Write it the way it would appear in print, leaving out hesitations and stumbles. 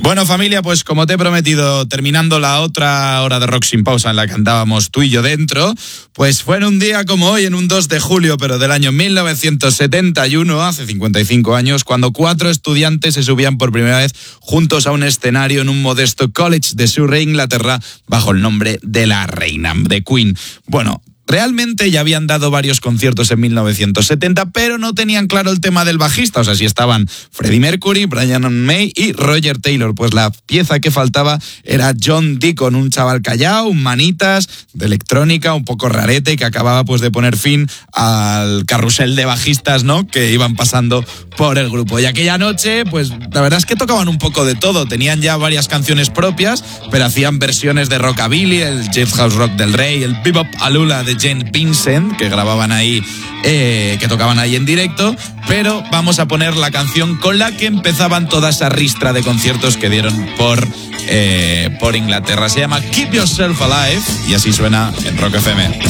Bueno, familia, pues como te he prometido, terminando la otra hora de Rock Sin Pausa en la que andábamos tú y yo dentro, pues fue en un día como hoy, en un 2 de julio, pero del año 1971, hace 55 años, cuando 4 estudiantes se subían por primera vez juntos a un escenario en un modesto college de Surrey, Inglaterra, bajo el nombre de La Reina, de Queen. Bueno, realmente ya habían dado varios conciertos en 1970, pero no tenían claro el tema del bajista. O sea, si estaban Freddie Mercury, Brian May y Roger Taylor. Pues la pieza que faltaba era John Deacon, un chaval callao, un manitas, de electrónica, un poco rarete, que acababa pues de poner fin al carrusel de bajistas, ¿no?, que iban pasando por el grupo. Y aquella noche, pues la verdad es que tocaban un poco de todo. Tenían ya varias canciones propias, pero hacían versiones de rockabilly, el Jailhouse Rock del Rey, el Bebop Alula de Jane Vincent, que grababan ahí, que tocaban ahí en directo. Pero vamos a poner la canción con la que empezaban toda esa ristra de conciertos que dieron por Inglaterra. Se llama Keep Yourself Alive y así suena en Rock FM.